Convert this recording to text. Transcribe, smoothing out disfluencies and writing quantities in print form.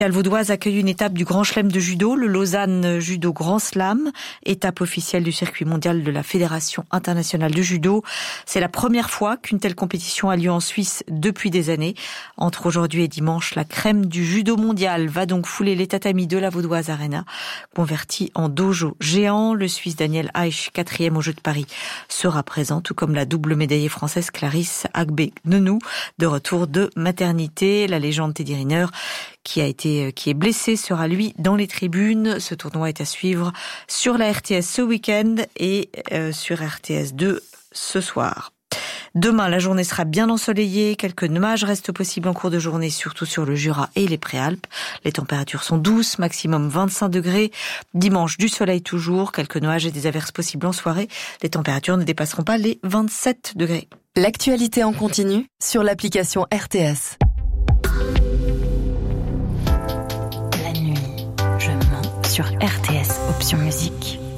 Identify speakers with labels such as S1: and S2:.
S1: Le Vaudoise accueille une étape du Grand Chelem de judo, le Lausanne Judo Grand Slam, étape officielle du circuit mondial de la Fédération internationale de judo. C'est la première fois qu'une telle compétition a lieu en Suisse depuis des années. Entre aujourd'hui et dimanche, la crème du judo mondial va donc fouler les tatamis de la Vaudoise Arena, converti en dojo géant. Le Suisse Daniel Aich, 4e aux Jeux de Paris, sera présent, tout comme la double médaillée française Clarisse Agbe-Nenou, de retour de maternité. La légende Teddy Riner, qui est blessé, sera lui dans les tribunes. Ce tournoi est à suivre sur la RTS ce week-end et sur RTS 2 ce soir. Demain, la journée sera bien ensoleillée. Quelques nuages restent possibles en cours de journée, surtout sur le Jura et les Préalpes. Les températures sont douces, maximum 25 degrés. Dimanche, du soleil toujours, quelques nuages et des averses possibles en soirée. Les températures ne dépasseront pas les 27 degrés.
S2: L'actualité en continu sur l'application RTS.
S3: La nuit, je mens sur RTS Option Musique.